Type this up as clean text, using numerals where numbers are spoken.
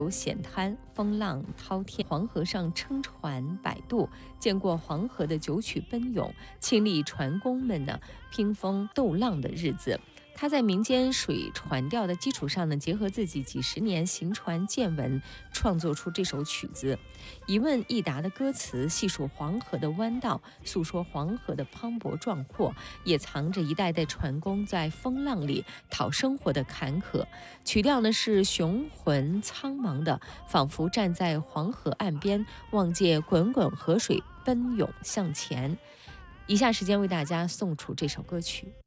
有险滩，风浪滔天，黄河上撑船摆渡，见过黄河的九曲奔涌，亲历船工们呢拼风斗浪的日子。他在民间水船调的基础上呢，结合自己几十年行船见闻，创作出这首曲子。一问一答的歌词细数黄河的弯道，诉说黄河的磅礴壮阔，也藏着一代代船工在风浪里讨生活的坎坷。曲调呢是雄浑苍茫的，仿佛站在黄河岸边，望见滚滚河水奔涌向前。以下时间为大家送出这首歌曲。